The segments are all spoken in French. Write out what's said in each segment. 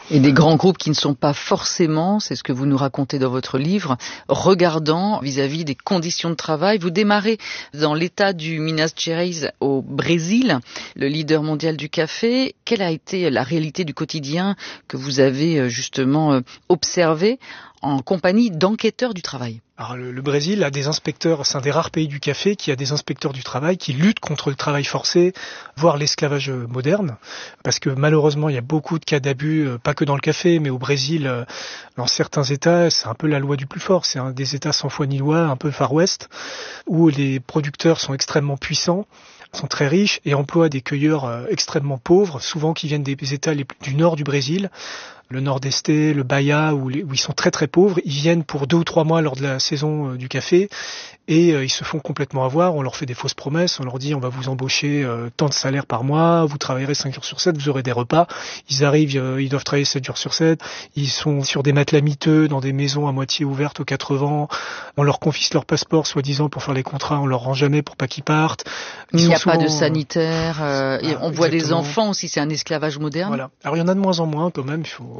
Et des grands groupes qui ne sont pas forcément, c'est ce que vous nous racontez dans votre livre, regardant vis-à-vis des conditions de travail. Vous démarrez dans l'état du Minas Gerais au Brésil, le leader mondial du café. Quelle a été la réalité du quotidien que vous avez justement observé en compagnie d'enquêteurs du travail? Alors le Brésil a des inspecteurs, c'est un des rares pays du café qui a des inspecteurs du travail qui luttent contre le travail forcé, voire l'esclavage moderne, parce que malheureusement il y a beaucoup de cas d'abus, pas que dans le café, mais au Brésil, dans certains États, c'est un peu la loi du plus fort, c'est un des États sans foi ni loi, un peu Far West, où les producteurs sont extrêmement puissants, sont très riches et emploient des cueilleurs extrêmement pauvres, souvent qui viennent des États du nord du Brésil, le Nord-Est, le Bahia, où ils sont très très pauvres. Ils viennent pour 2 ou 3 mois lors de la saison du café et ils se font complètement avoir. On leur fait des fausses promesses, on leur dit on va vous embaucher tant de salaire par mois, vous travaillerez 5 jours sur 7, vous aurez des repas. Ils arrivent, ils doivent travailler 7 jours sur 7, ils sont sur des matelas miteux dans des maisons à moitié ouvertes aux 4 vents, on leur confisque leur passeport soi-disant pour faire les contrats, on leur rend jamais pour pas qu'ils partent. Il n'y a pas de sanitaire, on voit des exactement. Enfants aussi, c'est un esclavage moderne. Voilà. Alors il y en a de moins en moins quand même,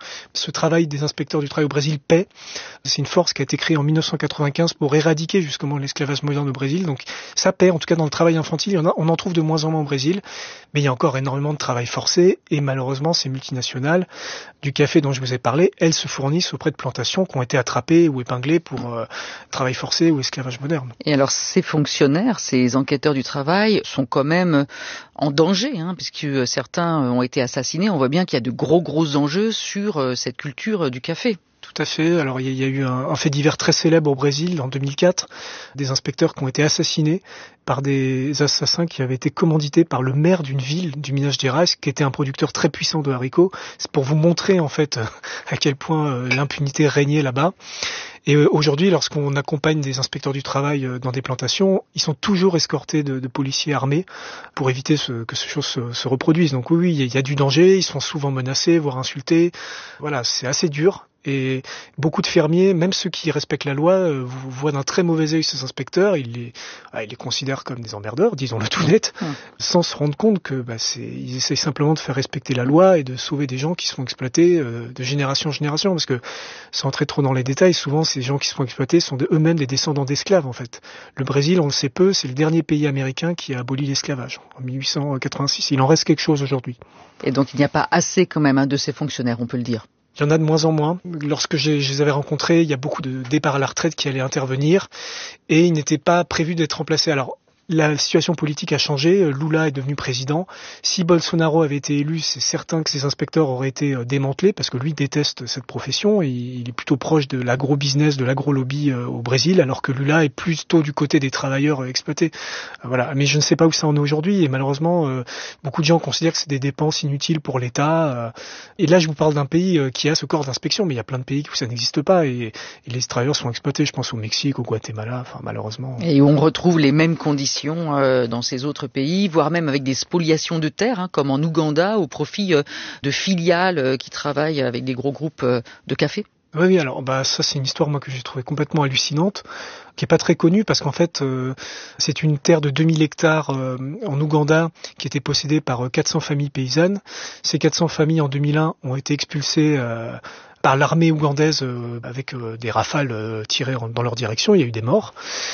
ce travail des inspecteurs du travail au Brésil paie. C'est une force qui a été créée en 1995 pour éradiquer justement l'esclavage moderne au Brésil. Donc ça paie, en tout cas dans le travail infantile, on en trouve de moins en moins au Brésil. Mais il y a encore énormément de travail forcé et malheureusement ces multinationales du café dont je vous ai parlé, elles se fournissent auprès de plantations qui ont été attrapées ou épinglées pour travail forcé ou esclavage moderne. Et alors ces fonctionnaires, ces enquêteurs du travail sont quand même en danger, puisque certains ont été assassinés. On voit bien qu'il y a de gros enjeux sur cette culture du café. Tout à fait. Alors il y a eu un fait divers très célèbre au Brésil en 2004, des inspecteurs qui ont été assassinés par des assassins qui avaient été commandités par le maire d'une ville du Minas Gerais, qui était un producteur très puissant de haricots. C'est pour vous montrer en fait à quel point l'impunité régnait là-bas. Et aujourd'hui, lorsqu'on accompagne des inspecteurs du travail dans des plantations, ils sont toujours escortés de policiers armés pour éviter que ces choses se reproduisent. Donc oui, il y a du danger, ils sont souvent menacés, voire insultés. Voilà, c'est assez dur. Et beaucoup de fermiers, même ceux qui respectent la loi, voient d'un très mauvais œil ces inspecteurs. Ils les considèrent comme des emmerdeurs, disons-le tout net, sans se rendre compte que ils essayent simplement de faire respecter la loi et de sauver des gens qui se font exploiter de génération en génération. Parce que, sans entrer trop dans les détails, souvent ces gens qui se font exploiter sont eux-mêmes des descendants d'esclaves en fait. Le Brésil, on le sait peu, c'est le dernier pays américain qui a aboli l'esclavage en 1886. Il en reste quelque chose aujourd'hui. Et donc il n'y a pas assez quand même de ces fonctionnaires, on peut le dire. Il y en a de moins en moins. Lorsque je les avais rencontrés, il y a beaucoup de départs à la retraite qui allaient intervenir et ils n'étaient pas prévus d'être remplacés. Alors, la situation politique a changé, Lula est devenu président. Si Bolsonaro avait été élu, c'est certain que ces inspecteurs auraient été démantelés parce que lui déteste cette profession. Il est plutôt proche de l'agro-business, de l'agro-lobby au Brésil, alors que Lula est plutôt du côté des travailleurs exploités. Voilà. Mais je ne sais pas où ça en est aujourd'hui et malheureusement, beaucoup de gens considèrent que c'est des dépenses inutiles pour l'État. Et là, je vous parle d'un pays qui a ce corps d'inspection, mais il y a plein de pays où ça n'existe pas et les travailleurs sont exploités. Je pense au Mexique, au Guatemala, enfin malheureusement. Et où on retrouve les mêmes conditions dans ces autres pays, voire même avec des spoliations de terres, comme en Ouganda, au profit de filiales qui travaillent avec des gros groupes de café. Oui, alors ça c'est une histoire moi que j'ai trouvée complètement hallucinante, qui est pas très connue parce qu'en fait c'est une terre de 2000 hectares en Ouganda qui était possédée par 400 familles paysannes. Ces 400 familles en 2001 ont été expulsées par l'armée ougandaise avec des rafales tirées dans leur direction. Il y a eu des morts.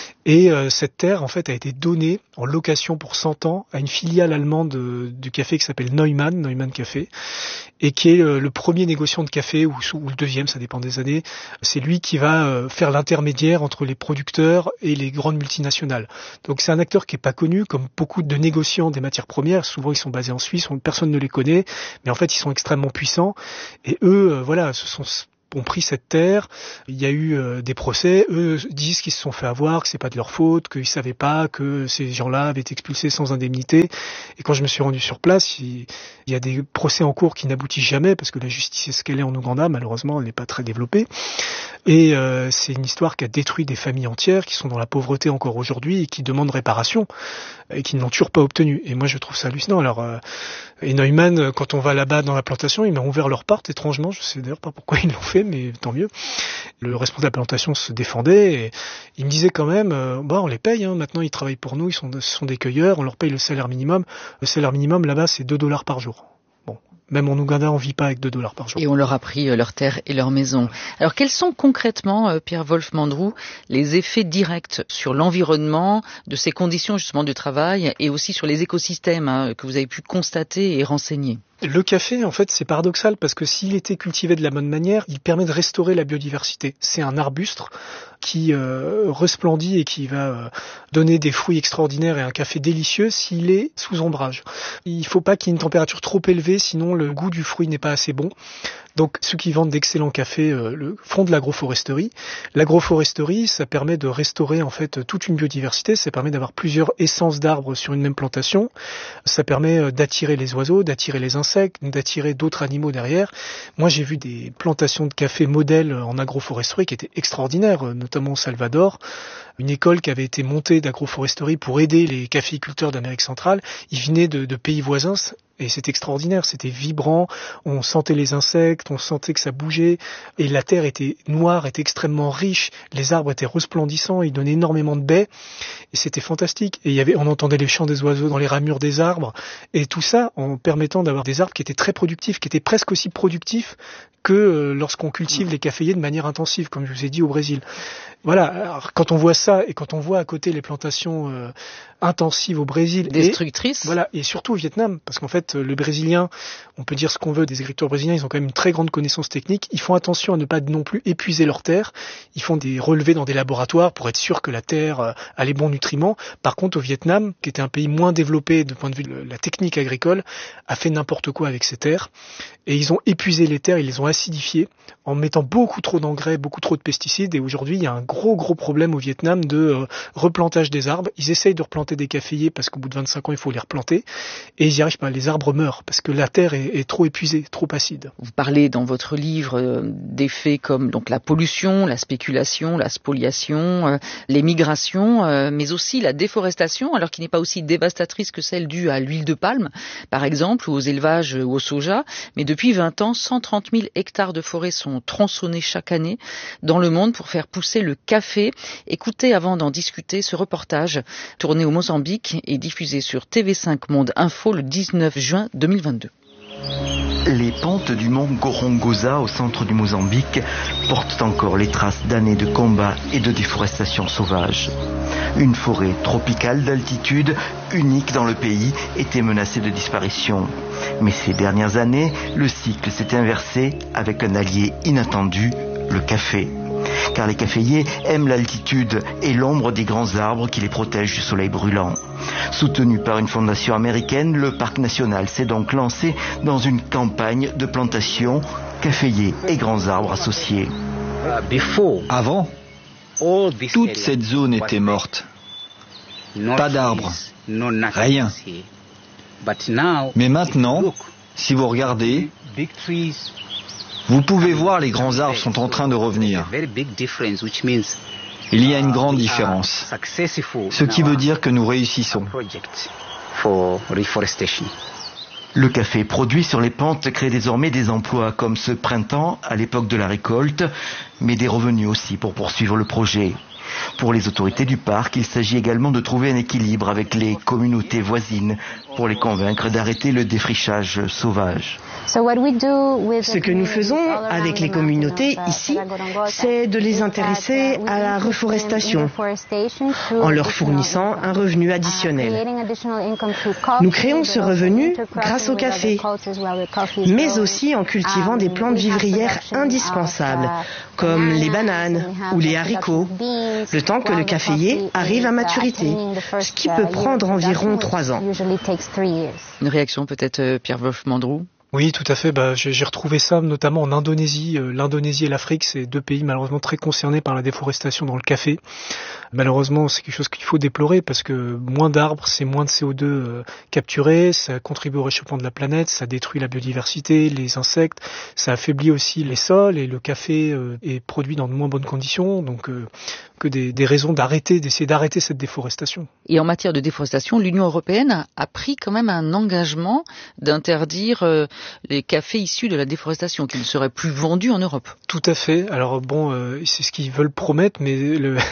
Et cette terre, en fait, a été donnée en location pour 100 ans à une filiale allemande du café qui s'appelle Neumann Café, et qui est le premier négociant de café, ou le deuxième, ça dépend des années. C'est lui qui va faire l'intermédiaire entre les producteurs et les grandes multinationales. Donc c'est un acteur qui est pas connu, comme beaucoup de négociants des matières premières. Souvent, ils sont basés en Suisse, personne ne les connaît, mais en fait, ils sont extrêmement puissants. Et eux, ont pris cette terre, il y a eu des procès, eux disent qu'ils se sont fait avoir, que c'est pas de leur faute, qu'ils savaient pas que ces gens-là avaient été expulsés sans indemnité. Et quand je me suis rendu sur place, il y a des procès en cours qui n'aboutissent jamais parce que la justice est ce qu'elle est en Ouganda, malheureusement elle n'est pas très développée. Et c'est une histoire qui a détruit des familles entières qui sont dans la pauvreté encore aujourd'hui et qui demandent réparation et qui n'ont toujours pas obtenu. Et moi je trouve ça hallucinant. Alors et Neumann, quand on va là-bas dans la plantation, ils m'ont ouvert leurs portes étrangement, je sais d'ailleurs pas pourquoi ils l'ont fait, mais tant mieux. Le responsable de la plantation se défendait et il me disait quand même, on les paye, maintenant ils travaillent pour nous, ce sont des cueilleurs, on leur paye le salaire minimum. Le salaire minimum là-bas c'est $2 par jour. Bon, Même en Ouganda, on vit pas avec $2 par jour. Et on leur a pris leurs terres et leurs maisons. Alors quels sont concrètement, Pierre-Wolf Mandrou, les effets directs sur l'environnement de ces conditions justement de travail et aussi sur les écosystèmes que vous avez pu constater et renseigner? Le café, en fait, c'est paradoxal parce que s'il était cultivé de la bonne manière, il permet de restaurer la biodiversité. C'est un arbuste qui resplendit et qui va donner des fruits extraordinaires et un café délicieux s'il est sous ombrage. Il ne faut pas qu'il y ait une température trop élevée, sinon le goût du fruit n'est pas assez bon. Donc ceux qui vendent d'excellents cafés font de l'agroforesterie. L'agroforesterie, ça permet de restaurer en fait toute une biodiversité, ça permet d'avoir plusieurs essences d'arbres sur une même plantation, ça permet d'attirer les oiseaux, d'attirer les insectes, d'attirer d'autres animaux derrière. Moi j'ai vu des plantations de café modèles en agroforesterie qui étaient extraordinaires, notamment au Salvador. Une école qui avait été montée d'agroforesterie pour aider les caféiculteurs d'Amérique centrale. Ils venaient de pays voisins. Et c'était extraordinaire, c'était vibrant, on sentait les insectes, on sentait que ça bougeait, et la terre était noire, était extrêmement riche, les arbres étaient resplendissants, ils donnaient énormément de baies, et c'était fantastique. Et on entendait les chants des oiseaux dans les ramures des arbres, et tout ça en permettant d'avoir des arbres qui étaient très productifs, qui étaient presque aussi productifs que lorsqu'on cultive les caféiers de manière intensive, comme je vous ai dit au Brésil. Voilà, alors, quand on voit ça, et quand on voit à côté les plantations intensives au Brésil, destructrices, et surtout au Vietnam, parce qu'en fait, le Brésilien, on peut dire ce qu'on veut des agriculteurs brésiliens, ils ont quand même une très grande connaissance technique, ils font attention à ne pas non plus épuiser leur terre, ils font des relevés dans des laboratoires pour être sûr que la terre a les bons nutriments. Par contre, au Vietnam, qui était un pays moins développé de point de vue de la technique agricole, a fait n'importe quoi avec ses terres, et ils ont épuisé les terres, ils les ont acidifiées, en mettant beaucoup trop d'engrais, beaucoup trop de pesticides, et aujourd'hui, il y a un gros problème au Vietnam de replantage des arbres. Ils essayent de replanter des caféiers parce qu'au bout de 25 ans, il faut les replanter, et ils n'y arrivent pas. Les arbres meurent parce que la terre est trop épuisée, trop acide. Vous parlez dans votre livre d'effets comme donc la pollution, la spéculation, la spoliation, les migrations, mais aussi la déforestation, alors qui n'est pas aussi dévastatrice que celle due à l'huile de palme, par exemple, ou aux élevages ou au soja. Mais depuis 20 ans, 130 000 hectares de forêt sont tronçonnés chaque année dans le monde pour faire pousser le café. Écoutez avant d'en discuter ce reportage tourné au Mozambique et diffusé sur TV5 Monde Info le 19 juin 2022. Les pentes du mont Gorongosa au centre du Mozambique portent encore les traces d'années de combats et de déforestation sauvage. Une forêt tropicale d'altitude, unique dans le pays, était menacée de disparition. Mais ces dernières années, le cycle s'est inversé avec un allié inattendu, le café. Car les caféiers aiment l'altitude et l'ombre des grands arbres qui les protègent du soleil brûlant. Soutenu par une fondation américaine, le parc national s'est donc lancé dans une campagne de plantation, caféiers et grands arbres associés. Avant, toute cette zone était morte. Pas d'arbres, rien. Mais maintenant, si vous regardez, vous pouvez voir les grands arbres sont en train de revenir. Il y a une grande différence, ce qui veut dire que nous réussissons. Le café produit sur les pentes crée désormais des emplois comme ce printemps à l'époque de la récolte, mais des revenus aussi pour poursuivre le projet. Pour les autorités du parc, il s'agit également de trouver un équilibre avec les communautés voisines pour les convaincre d'arrêter le défrichage sauvage. Ce que nous faisons avec les communautés ici, c'est de les intéresser à la reforestation en leur fournissant un revenu additionnel. Nous créons ce revenu grâce au café, mais aussi en cultivant des plantes vivrières indispensables, comme les bananes ou les haricots, le temps que le caféier arrive à maturité, ce qui peut prendre environ 3 ans. Une réaction peut-être, Pierre-Wolf Mandrou? Oui, tout à fait. J'ai retrouvé ça notamment en Indonésie. L'Indonésie et l'Afrique, c'est 2 pays malheureusement très concernés par la déforestation dans le café. Malheureusement, c'est quelque chose qu'il faut déplorer parce que moins d'arbres, c'est moins de CO2 capturé, ça contribue au réchauffement de la planète, ça détruit la biodiversité, les insectes, ça affaiblit aussi les sols et le café est produit dans de moins bonnes conditions. Donc que des raisons d'essayer d'arrêter cette déforestation. Et en matière de déforestation, l'Union européenne a pris quand même un engagement d'interdire les cafés issus de la déforestation, qui ne seraient plus vendus en Europe. Tout à fait. Alors bon, c'est ce qu'ils veulent promettre, mais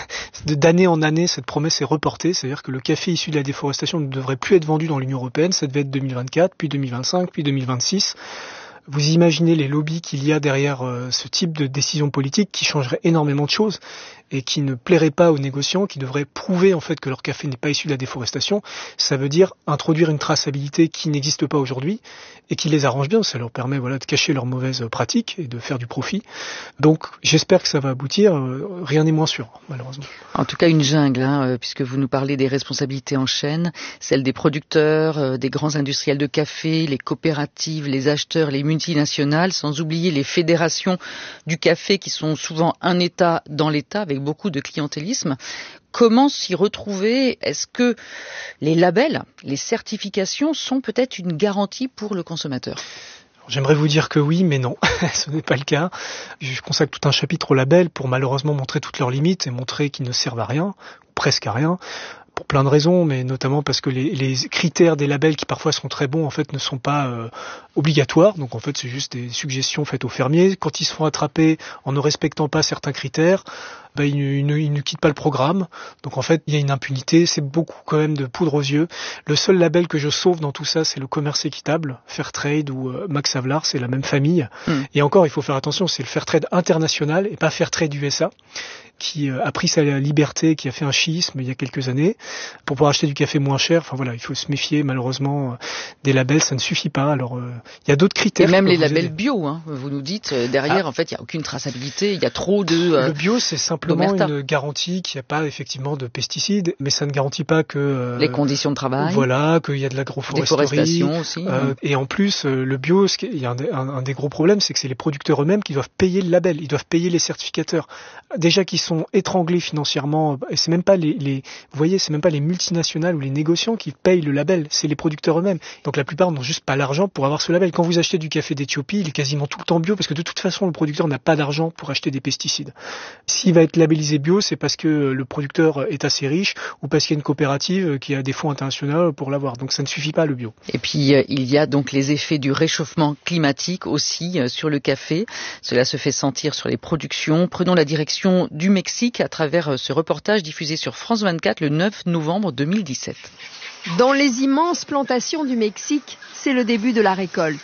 d'année en année, cette promesse est reportée. C'est-à-dire que le café issu de la déforestation ne devrait plus être vendu dans l'Union européenne. Ça devait être 2024, puis 2025, puis 2026. Vous imaginez les lobbies qu'il y a derrière ce type de décision politique qui changerait énormément de choses et qui ne plairait pas aux négociants, qui devraient prouver en fait que leur café n'est pas issu de la déforestation. Ça veut dire introduire une traçabilité qui n'existe pas aujourd'hui et qui les arrange bien. Ça leur permet de cacher leurs mauvaises pratiques et de faire du profit. Donc j'espère que ça va aboutir. Rien n'est moins sûr, malheureusement. En tout cas, une jungle, puisque vous nous parlez des responsabilités en chaîne, celles des producteurs, des grands industriels de café, les coopératives, les acheteurs, les multinationales, sans oublier les fédérations du café qui sont souvent un État dans l'État, avec beaucoup de clientélisme. Comment s'y retrouver? Est-ce que les labels, les certifications sont peut-être une garantie pour le consommateur? J'aimerais vous dire que oui, mais non, ce n'est pas le cas. Je consacre tout un chapitre aux labels pour malheureusement montrer toutes leurs limites et montrer qu'ils ne servent à rien, ou presque à rien, pour plein de raisons, mais notamment parce que les critères des labels qui parfois sont très bons en fait ne sont pas obligatoires. Donc en fait c'est juste des suggestions faites aux fermiers. Quand ils se font attraper en ne respectant pas certains critères, ils ne quittent pas le programme. Donc en fait il y a une impunité, c'est beaucoup quand même de poudre aux yeux. Le seul label que je sauve dans tout ça, c'est le commerce équitable, Fairtrade ou Max Havelaar, c'est la même famille. Et encore il faut faire attention, c'est le Fairtrade international et pas Fairtrade USA, qui a pris sa liberté, qui a fait un schisme il y a quelques années pour pouvoir acheter du café moins cher. Enfin voilà, il faut se méfier malheureusement des labels, ça ne suffit pas. Alors il y a d'autres critères. Et même les labels bio, vous nous dites derrière en fait il y a aucune traçabilité, il y a trop de le bio c'est simplement une garantie qu'il n'y a pas effectivement de pesticides, mais ça ne garantit pas que les conditions de travail. Voilà, qu'il y a de l'agroforesterie aussi. Et en plus le bio, il y a un des gros problèmes, c'est que c'est les producteurs eux-mêmes qui doivent payer le label, ils doivent payer les certificateurs. Déjà qu'ils sont étranglés financièrement, et c'est même pas vous voyez, c'est même pas les multinationales ou les négociants qui payent le label, c'est les producteurs eux-mêmes. Donc la plupart n'ont juste pas l'argent pour avoir ce label. Quand vous achetez du café d'Éthiopie, il est quasiment tout le temps bio parce que de toute façon le producteur n'a pas d'argent pour acheter des pesticides. S'il va être labellisé bio, c'est parce que le producteur est assez riche ou parce qu'il y a une coopérative qui a des fonds internationaux pour l'avoir. Donc ça ne suffit pas le bio. Et puis il y a donc les effets du réchauffement climatique aussi sur le café. Cela se fait sentir sur les productions. Prenons la direction du Mexique à travers ce reportage diffusé sur France 24 le 9 novembre 2017. Dans les immenses plantations du Mexique, c'est le début de la récolte.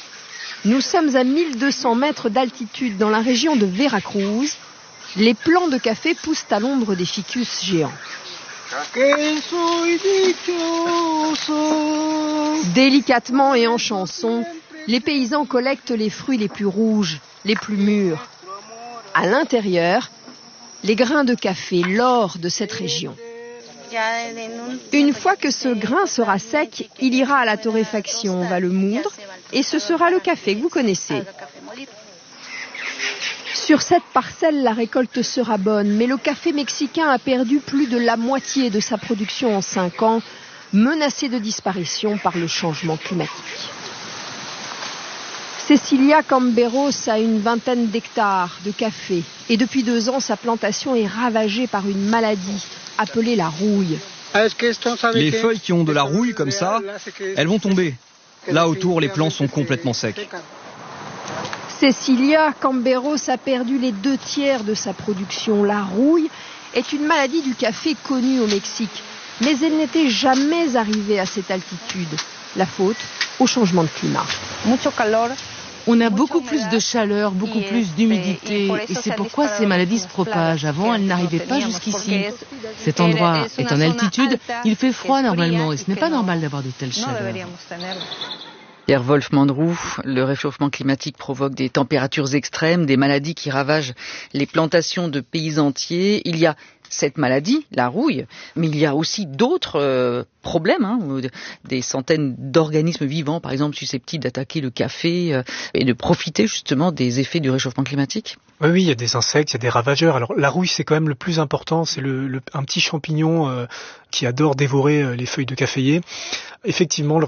Nous sommes à 1200 mètres d'altitude dans la région de Veracruz. Les plants de café poussent à l'ombre des ficus géants. Délicatement et en chanson, les paysans collectent les fruits les plus rouges, les plus mûrs. À l'intérieur, les grains de café, l'or de cette région. Une fois que ce grain sera sec, il ira à la torréfaction, on va le moudre et ce sera le café que vous connaissez. Sur cette parcelle, la récolte sera bonne, mais le café mexicain a perdu plus de la moitié de sa production en 5 ans, menacé de disparition par le changement climatique. Cecilia Camberos a une vingtaine d'hectares de café et depuis 2 ans, sa plantation est ravagée par une maladie appelée la rouille. Les feuilles qui ont de la rouille comme ça, elles vont tomber. Là autour, les plants sont complètement secs. Cecilia Camberos a perdu les 2/3 de sa production. La rouille est une maladie du café connue au Mexique, mais elle n'était jamais arrivée à cette altitude. La faute au changement de climat. On a beaucoup plus de chaleur, beaucoup plus d'humidité et c'est pourquoi ces maladies se propagent. Avant, elles n'arrivaient pas jusqu'ici. Cet endroit est en altitude, il fait froid normalement et ce n'est pas normal d'avoir de telles chaleurs. Pierre Wolf-Mandroux, le réchauffement climatique provoque des températures extrêmes, des maladies qui ravagent les plantations de pays entiers. Il y a cette maladie, la rouille, mais il y a aussi d'autres problèmes, des centaines d'organismes vivants, par exemple, susceptibles d'attaquer le café et de profiter justement des effets du réchauffement climatique. Oui, il y a des insectes, il y a des ravageurs. Alors la rouille, c'est quand même le plus important, c'est un petit champignon qui adore dévorer les feuilles de caféier. Effectivement,